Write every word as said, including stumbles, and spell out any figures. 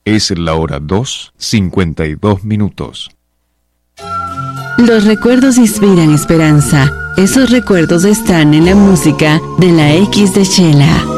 Es la hora dos, cincuenta y dos minutos. Los recuerdos inspiran esperanza. Esos recuerdos están en la música de la X de Chela.